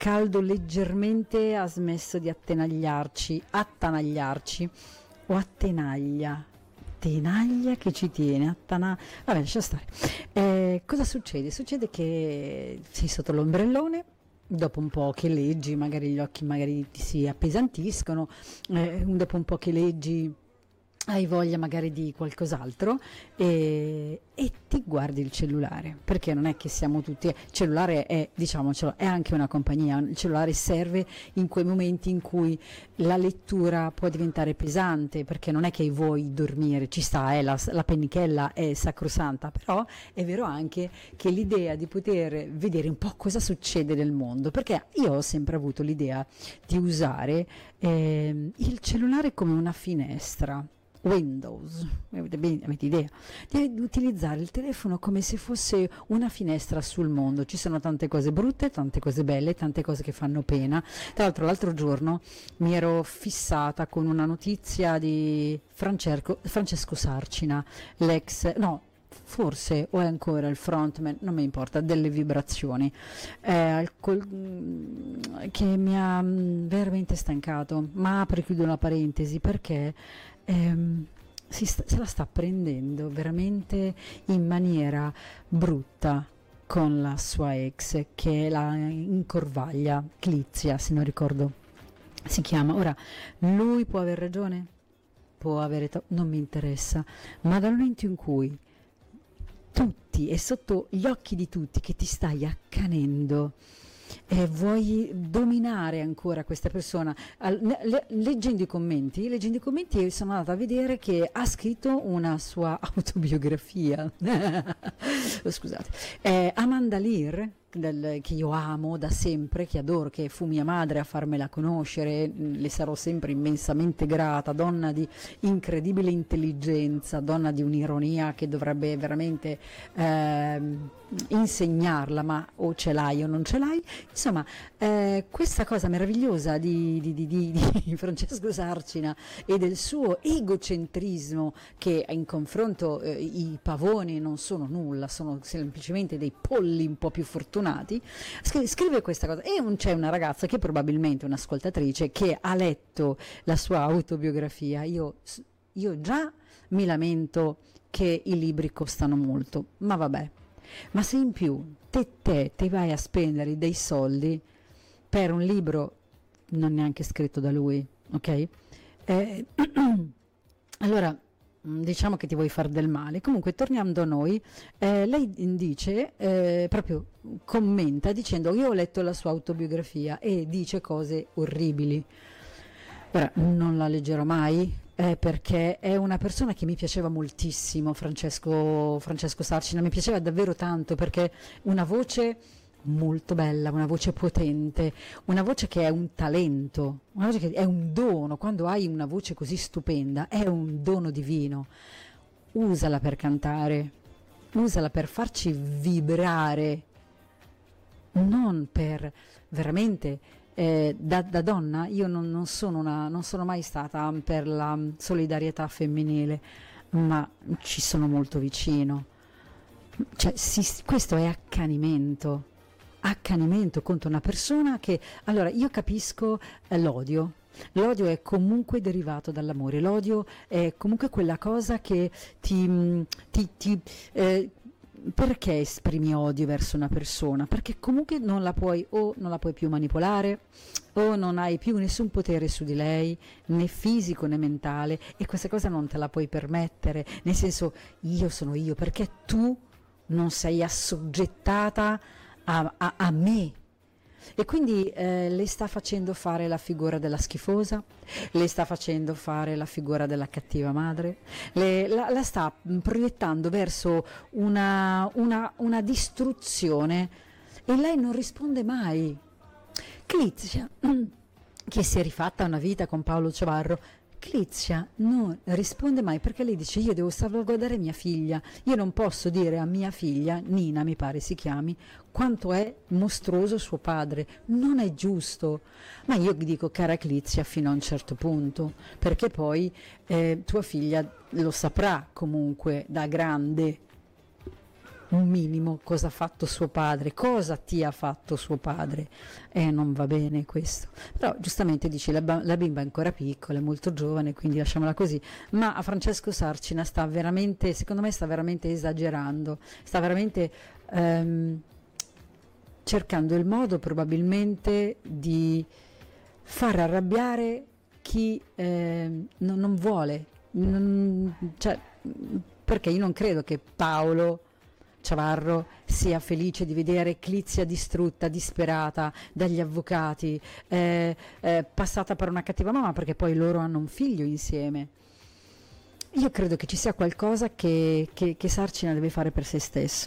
caldo leggermente ha smesso di attanagliarci o attenaglia. Tenaglia che ci tiene, vabbè, lascia stare. Cosa succede? Succede che sei sotto l'ombrellone, dopo un po' che leggi, magari gli occhi magari ti si appesantiscono, dopo un po' che leggi hai voglia magari di qualcos'altro e ti guardi il cellulare, perché non è che siamo tutti, il cellulare è, diciamocelo, è anche una compagnia, il cellulare serve in quei momenti in cui la lettura può diventare pesante, perché non è che vuoi dormire, ci sta, la pennichella è sacrosanta, però è vero anche che l'idea di poter vedere un po' cosa succede nel mondo, perché io ho sempre avuto l'idea di usare il cellulare come una finestra. Windows, avete idea? Di utilizzare il telefono come se fosse una finestra sul mondo. Ci sono tante cose brutte, tante cose belle, tante cose che fanno pena. Tra l'altro l'altro giorno mi ero fissata con una notizia di Francesco Sarcina, forse o è ancora il frontman, non mi importa, delle vibrazioni, che mi ha veramente stancato. Ma apro e chiudo una parentesi, perché se la sta prendendo veramente in maniera brutta con la sua ex, che la incorvaglia, Clizia se non ricordo si chiama. Ora, lui può aver ragione, può avere non mi interessa, ma dal momento in cui tutti e sotto gli occhi di tutti che ti stai accanendo e vuoi dominare ancora questa persona, leggendo i commenti sono andata a vedere che ha scritto una sua autobiografia. Scusate, Amanda Lear, che io amo da sempre, che adoro, che fu mia madre a farmela conoscere, le sarò sempre immensamente grata, donna di incredibile intelligenza, donna di un'ironia che dovrebbe veramente insegnarla, ma o ce l'hai o non ce l'hai. Insomma, questa cosa meravigliosa di Francesco Sarcina e del suo egocentrismo, che in confronto i pavoni non sono nulla, sono semplicemente dei polli un po' più fortunati, scrive questa cosa. E c'è una ragazza che probabilmente è un'ascoltatrice che ha letto la sua autobiografia. Io già mi lamento che i libri costano molto, ma vabbè. Ma se in più te vai a spendere dei soldi per un libro non neanche scritto da lui, ok? Allora diciamo che ti vuoi far del male. Comunque, tornando a noi, lei dice, proprio commenta dicendo: io ho letto la sua autobiografia e dice cose orribili. Ora, non la leggerò mai, perché è una persona che mi piaceva moltissimo, Francesco Sarcina, mi piaceva davvero tanto, perché una voce molto bella, una voce potente, una voce che è un talento, una voce che è un dono. Quando hai una voce così stupenda è un dono divino. Usala per cantare, usala per farci vibrare, non per veramente da donna. Io non sono mai stata per la solidarietà femminile, ma ci sono molto vicino. Cioè, questo è accanimento contro una persona che, allora, io capisco l'odio è comunque derivato dall'amore, l'odio è comunque quella cosa che perché esprimi odio verso una persona? Perché comunque non la puoi più manipolare, o non hai più nessun potere su di lei, né fisico né mentale, e questa cosa non te la puoi permettere, nel senso, io sono io, perché tu non sei assoggettata a me. E quindi le sta facendo fare la figura della schifosa, le sta facendo fare la figura della cattiva madre, la sta proiettando verso una distruzione, e lei non risponde mai. Clizia, che si è rifatta una vita con Paolo Ciovarro, Clizia non risponde mai, perché lei dice: io devo salvaguardare mia figlia, io non posso dire a mia figlia, Nina mi pare si chiami, quanto è mostruoso suo padre, non è giusto. Ma io dico, cara Clizia, fino a un certo punto, perché poi tua figlia lo saprà comunque da grande. un minimo cosa ha fatto suo padre, cosa ti ha fatto suo padre. Non va bene questo. Però giustamente dici la bimba è ancora piccola, è molto giovane, quindi lasciamola così. Ma a Francesco Sarcina sta veramente, secondo me sta veramente esagerando, sta veramente cercando il modo probabilmente di far arrabbiare chi non vuole, cioè, perché io non credo che Paolo Ciavarro sia felice di vedere Clizia distrutta, disperata dagli avvocati, passata per una cattiva mamma, perché poi loro hanno un figlio insieme. Io credo che ci sia qualcosa che Sarcina deve fare per se stesso,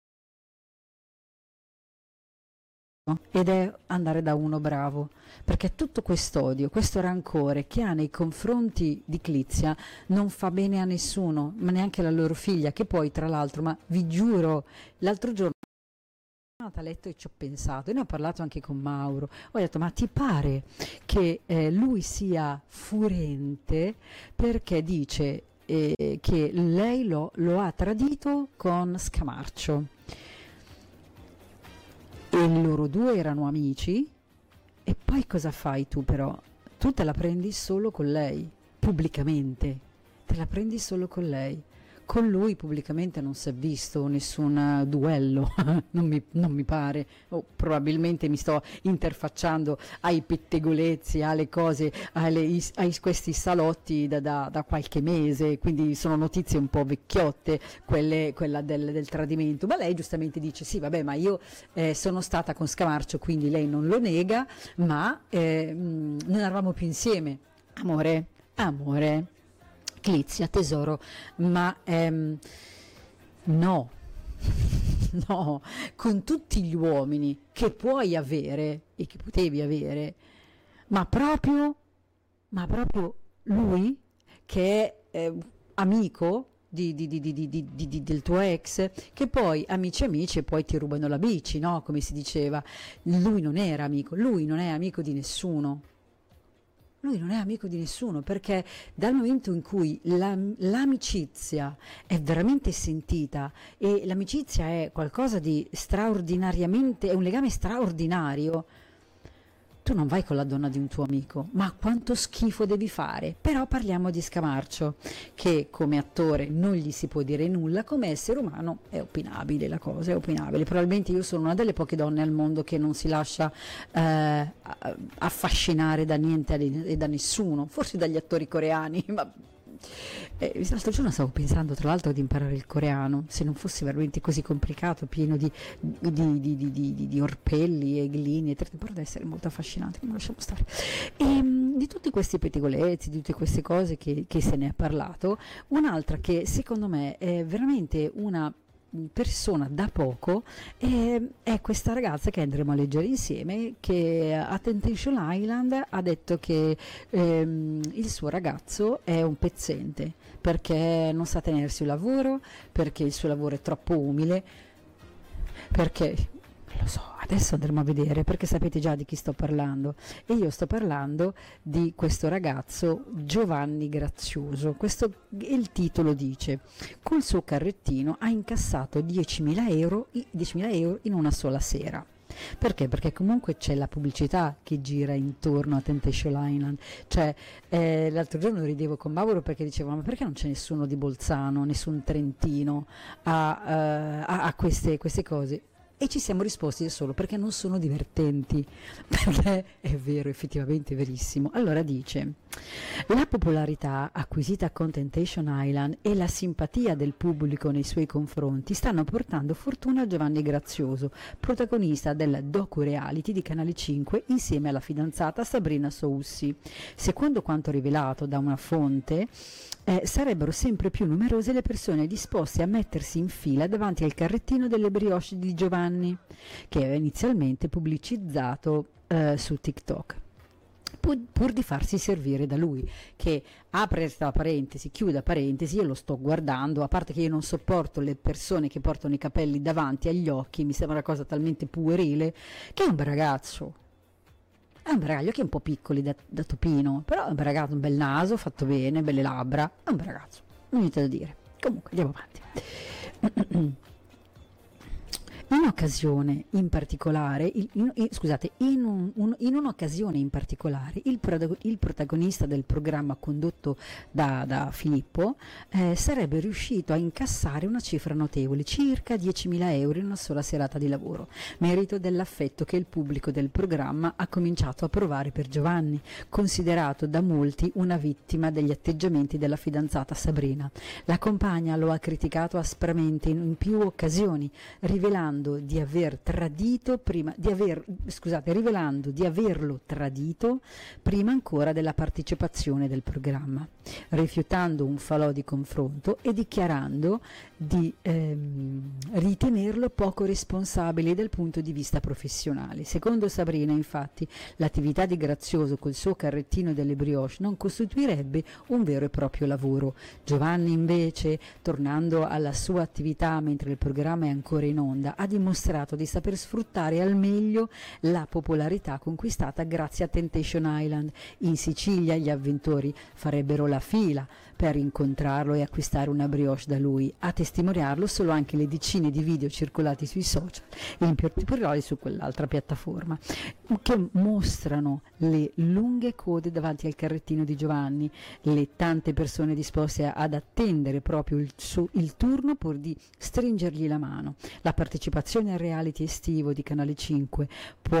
ed è andare da uno bravo, perché tutto quest'odio, questo rancore che ha nei confronti di Clizia non fa bene a nessuno, ma neanche alla loro figlia, che poi tra l'altro, ma vi giuro, l'altro giorno sono andata a letto e ci ho pensato, e ne ho parlato anche con Mauro, ho detto: ma ti pare che lui sia furente perché dice che lei lo ha tradito con Scamarcio, e loro due erano amici, e poi cosa fai tu però? Tu te la prendi solo con lei, pubblicamente, te la prendi solo con lei. Con lui pubblicamente non si è visto nessun duello, non mi pare, o probabilmente mi sto interfacciando ai pettegolezzi, alle cose, questi salotti da qualche mese, quindi sono notizie un po' vecchiotte, quella del tradimento. Ma lei giustamente dice: sì, vabbè, ma io sono stata con Scamarcio, quindi lei non lo nega, ma non eravamo più insieme. Amore, Clizia, tesoro, ma no, no, con tutti gli uomini che puoi avere e che potevi avere, ma proprio lui, che è amico del tuo ex, che poi amici e poi ti rubano la bici, no? Come si diceva. Lui non era amico, lui non è amico di nessuno. Lui non è amico di nessuno, perché dal momento in cui l'amicizia è veramente sentita, e l'amicizia è qualcosa di straordinariamente, è un legame straordinario, tu non vai con la donna di un tuo amico, ma quanto schifo devi fare? Però parliamo di Scamarcio, che come attore non gli si può dire nulla, come essere umano è opinabile, la cosa è opinabile. Probabilmente io sono una delle poche donne al mondo che non si lascia affascinare da niente e da nessuno, forse dagli attori coreani, ma l'altro giorno stavo pensando tra l'altro di imparare il coreano, se non fosse veramente così complicato, pieno di orpelli e glini, però deve essere molto affascinante, ma lasciamo stare. E di tutti questi pettegolezzi, di tutte queste cose che se ne è parlato, un'altra che secondo me è veramente una persona da poco è questa ragazza che andremo a leggere insieme, che a Temptation Island ha detto che il suo ragazzo è un pezzente perché non sa tenersi un lavoro, perché il suo lavoro è troppo umile, perché lo so, adesso andremo a vedere, perché sapete già di chi sto parlando, e io sto parlando di questo ragazzo Giovanni Grazioso. Il titolo dice: col suo carrettino ha incassato 10.000 euro in una sola sera. Perché? Perché comunque c'è la pubblicità che gira intorno a Temptation Island. Cioè, l'altro giorno ridevo con Mauro perché dicevo: ma perché non c'è nessuno di Bolzano, nessun trentino a queste cose? E ci siamo risposti solo perché non sono divertenti, perché è vero, effettivamente verissimo. Allora dice: la popolarità acquisita con Temptation Island e la simpatia del pubblico nei suoi confronti stanno portando fortuna a Giovanni Grazioso, protagonista del docu-reality di Canale 5 insieme alla fidanzata Sabrina Soussi. Secondo quanto rivelato da una fonte, sarebbero sempre più numerose le persone disposte a mettersi in fila davanti al carrettino delle brioche di Giovanni, che aveva inizialmente pubblicizzato su TikTok, pur di farsi servire da lui, che apre la parentesi, chiuda parentesi, io lo sto guardando, a parte che io non sopporto le persone che portano i capelli davanti agli occhi, mi sembra una cosa talmente puerile, che è un bel ragazzo. È un bel ragazzo, che è un po' piccoli da topino, però è un bel ragazzo, un bel naso, fatto bene, belle labbra, è un bel ragazzo, non niente da dire. Comunque, andiamo avanti. In occasione in particolare, scusate, in un'occasione in particolare, il protagonista del programma condotto da Filippo sarebbe riuscito a incassare una cifra notevole, circa 10.000 euro in una sola serata di lavoro, merito dell'affetto che il pubblico del programma ha cominciato a provare per Giovanni, considerato da molti una vittima degli atteggiamenti della fidanzata Sabrina. La compagna lo ha criticato aspramente in più occasioni, rivelando di averlo tradito prima ancora della partecipazione del programma, rifiutando un falò di confronto e dichiarando di ritenerlo poco responsabile dal punto di vista professionale. Secondo Sabrina, infatti, l'attività di Grazioso col suo carrettino delle brioche non costituirebbe un vero e proprio lavoro. Giovanni, invece, tornando alla sua attività mentre il programma è ancora in onda, ha dimostrato di saper sfruttare al meglio la popolarità conquistata grazie a Temptation Island. In Sicilia gli avventori farebbero la fila per incontrarlo e acquistare una brioche da lui. A testimoniarlo solo anche le decine di video circolati sui social e in particolare su quell'altra piattaforma, che mostrano le lunghe code davanti al carrettino di Giovanni, le tante persone disposte ad attendere proprio il turno pur di stringergli la mano. La partecipazione al reality estivo di Canale 5 può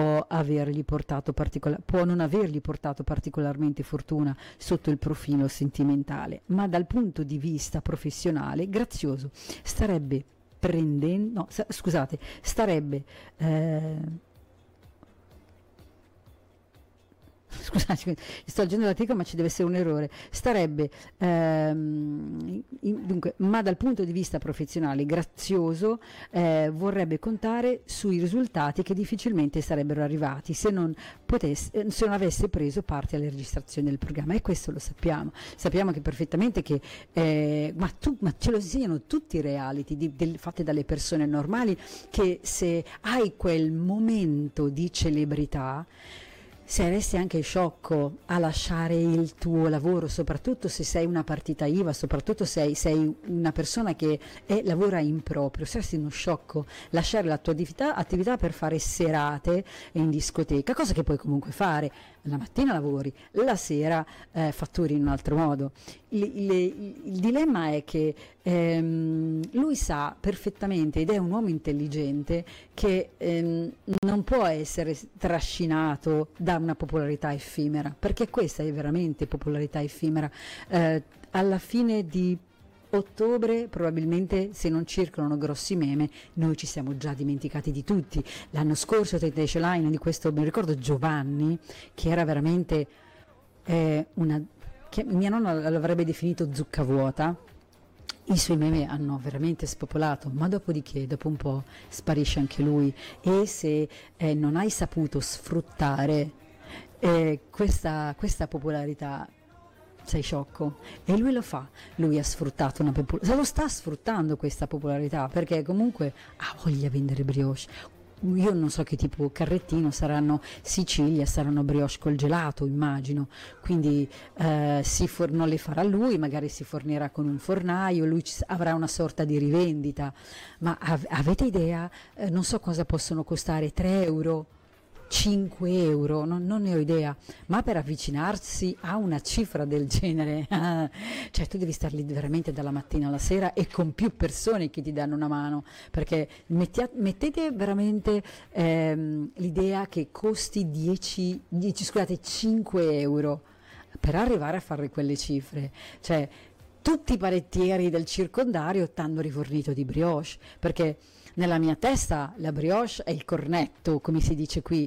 non avergli portato particolarmente fortuna sotto il profilo sentimentale, ma dal punto di vista professionale Grazioso starebbe scusate, sto leggendo l'articolo ma ci deve essere un errore, dunque, ma dal punto di vista professionale Grazioso vorrebbe contare sui risultati che difficilmente sarebbero arrivati se non avesse preso parte alle registrazioni del programma, e questo lo sappiamo che perfettamente che ma ce lo insegnano tutti i reality fatti dalle persone normali, che se hai quel momento di celebrità saresti anche sciocco a lasciare il tuo lavoro, soprattutto se sei una partita IVA, soprattutto se sei una persona che lavora in proprio. Saresti uno sciocco lasciare la tua attività per fare serate in discoteca, cosa che puoi comunque fare. La mattina lavori, la sera fatturi in un altro modo. Il dilemma è che lui sa perfettamente, ed è un uomo intelligente, che non può essere trascinato da una popolarità effimera, perché questa è veramente popolarità effimera. Alla fine di ottobre, probabilmente, se non circolano grossi meme, noi ci siamo già dimenticati di tutti. L'anno scorso Temptation Line, di questo mi ricordo Giovanni, che era veramente che mia nonna l'avrebbe definito zucca vuota. I suoi meme hanno veramente spopolato, ma dopodiché, dopo un po', sparisce anche lui. E se non hai saputo sfruttare questa popolarità, sei sciocco. E lui lo fa, lui ha sfruttato lo sta sfruttando questa popolarità, perché comunque ha voglia di vendere brioche. Io non so che tipo carrettino saranno, Sicilia saranno brioche col gelato, immagino, quindi non le farà lui, magari si fornirà con un fornaio, lui avrà una sorta di rivendita, ma avete idea? Non so cosa possono costare, 3 euro, 5 euro, non ne ho idea, ma per avvicinarsi a una cifra del genere, cioè tu devi star lì veramente dalla mattina alla sera e con più persone che ti danno una mano, perché mettete veramente l'idea che costi 5 euro per arrivare a fare quelle cifre, cioè tutti i panettieri del circondario t'hanno rifornito di brioche, perché nella mia testa la brioche è il cornetto, come si dice qui,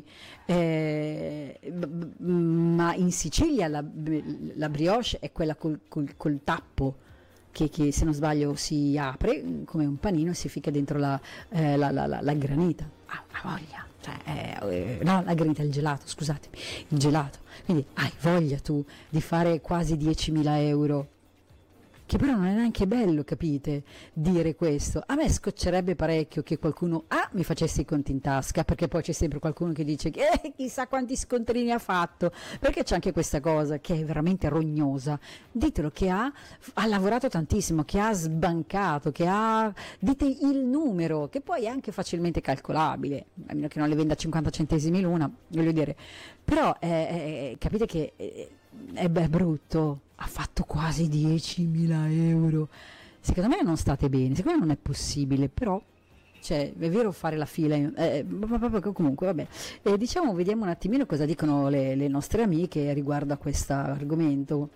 ma in Sicilia la brioche è quella col tappo, che se non sbaglio si apre come un panino e si ficca dentro la granita. Ha voglia, no, la granita, il gelato, scusatemi, il gelato. Quindi hai voglia tu di fare quasi 10.000 euro che però non è neanche bello, capite, dire questo. A me scoccerebbe parecchio che qualcuno mi facesse i conti in tasca, perché poi c'è sempre qualcuno che dice che chissà quanti scontrini ha fatto, perché c'è anche questa cosa che è veramente rognosa. Ditelo che ha lavorato tantissimo, che ha sbancato, dite il numero, che poi è anche facilmente calcolabile, a meno che non le venda a 50 centesimi l'una, voglio dire. Però capite che è brutto, ha fatto quasi 10.000 euro. Secondo me non state bene, secondo me non è possibile, però cioè, è vero fare la fila, comunque vabbè. Diciamo, vediamo un attimino cosa dicono le nostre amiche riguardo a questo argomento.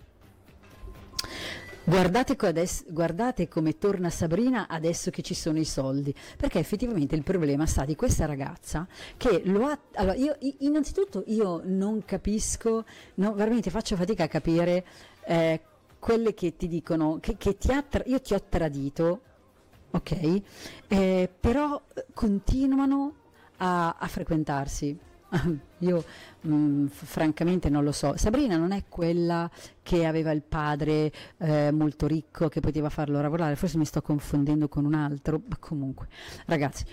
Guardate come torna Sabrina adesso che ci sono i soldi, perché effettivamente il problema sta di questa ragazza che lo ha. Allora, innanzitutto io non capisco, no, veramente faccio fatica a capire quelle che ti dicono che io ti ho tradito, ok? Però continuano a frequentarsi. Io francamente non lo so. Sabrina non è quella che aveva il padre molto ricco che poteva farlo lavorare, forse mi sto confondendo con un altro, ma comunque ragazzi,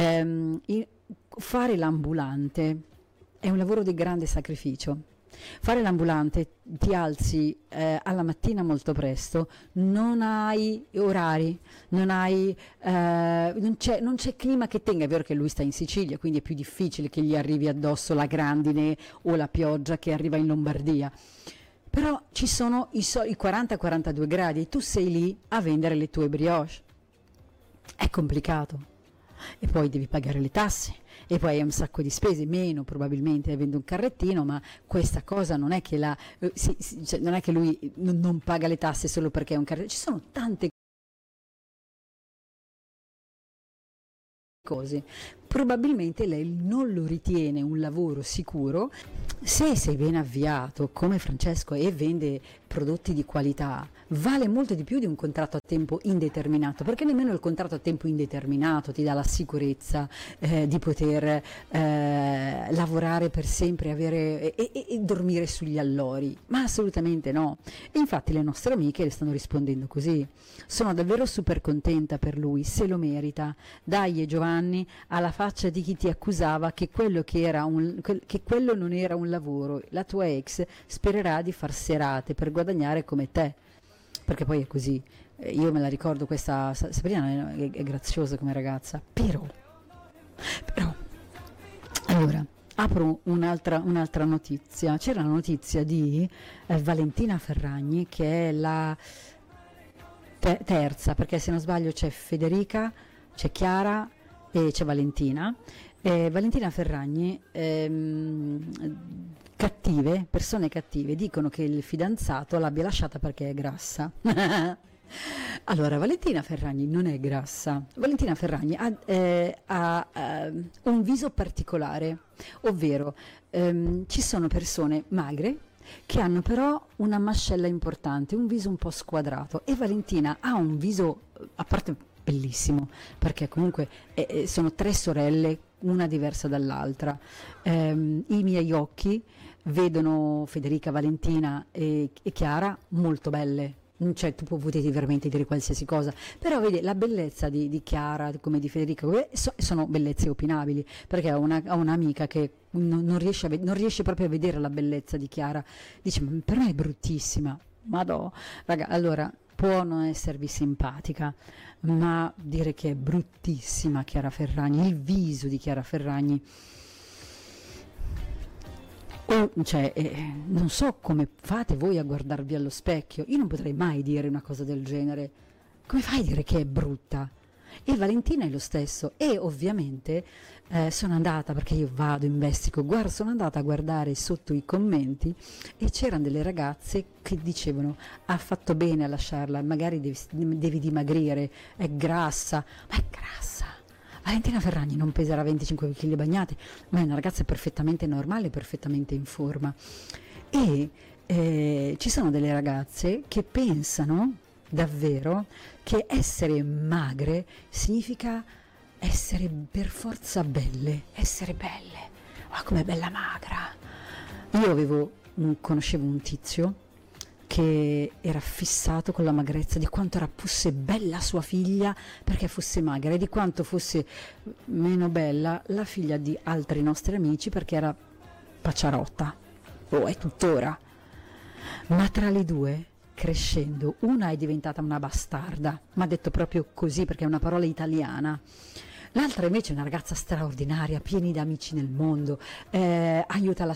fare l'ambulante è un lavoro di grande sacrificio. Fare l'ambulante, ti alzi alla mattina molto presto, non hai orari, non c'è clima che tenga. È vero che lui sta in Sicilia, quindi è più difficile che gli arrivi addosso la grandine o la pioggia che arriva in Lombardia, però ci sono i 40-42 gradi e tu sei lì a vendere le tue brioche. È complicato. E poi devi pagare le tasse e poi hai un sacco di spese, meno probabilmente avendo un carrettino, ma questa cosa non è che cioè, non è che lui non paga le tasse solo perché è un carrettino, ci sono tante cose. Probabilmente lei non lo ritiene un lavoro sicuro. Se sei ben avviato come Francesco e vende prodotti di qualità, vale molto di più di un contratto a tempo indeterminato, perché nemmeno il contratto a tempo indeterminato ti dà la sicurezza di poter lavorare per sempre, avere, e dormire sugli allori, ma assolutamente no. E infatti le nostre amiche le stanno rispondendo così: sono davvero super contenta per lui, se lo merita. Dai Giovanni, alla faccia di chi ti accusava che quello non era un lavoro. La tua ex spererà di far serate per guadagnare come te, perché poi è così. Io me la ricordo, questa Sabrina è graziosa come ragazza, però allora apro un'altra notizia. C'era la notizia di Valentina Ferragni, che è la terza, perché se non sbaglio c'è Federica, c'è Chiara e c'è Valentina. Valentina Ferragni, persone cattive dicono che il fidanzato l'abbia lasciata perché è grassa. Allora, Valentina Ferragni non è grassa. Valentina Ferragni ha un viso particolare, ovvero ci sono persone magre che hanno però una mascella importante, un viso un po' squadrato, e Valentina ha un viso, a parte bellissimo, perché comunque sono tre sorelle, una diversa dall'altra. I miei occhi vedono Federica, Valentina e Chiara molto belle. Cioè, tu potevi veramente dire qualsiasi cosa, però vedi, la bellezza di Chiara come di Federica sono bellezze opinabili, perché ho un'amica che non riesce proprio a vedere la bellezza di Chiara, dice: ma per me è bruttissima. Madò, raga, allora può non esservi simpatica, ma dire che è bruttissima Chiara Ferragni, il viso di Chiara Ferragni, cioè, non so come fate voi a guardarvi allo specchio. Io non potrei mai dire una cosa del genere. Come fai a dire che è brutta? E Valentina è lo stesso. E ovviamente sono andata, perché io vado, investigo, sono andata a guardare sotto i commenti e c'erano delle ragazze che dicevano: ha fatto bene a lasciarla, magari devi dimagrire, è grassa. Ma è grassa! Valentina Ferragni non peserà 25 kg bagnati, ma è una ragazza perfettamente normale, perfettamente in forma. E ci sono delle ragazze che pensano davvero che essere magre significa essere per forza belle, essere belle. Ma com'è bella magra! Io conoscevo un tizio che era fissato con la magrezza, di quanto fosse bella sua figlia perché fosse magra e di quanto fosse meno bella la figlia di altri nostri amici perché era pacciarotta, o è tuttora. Ma tra le due, crescendo, una è diventata una bastarda, ma detto proprio così perché è una parola italiana. L'altra invece è una ragazza straordinaria, piena di amici nel mondo, aiuta la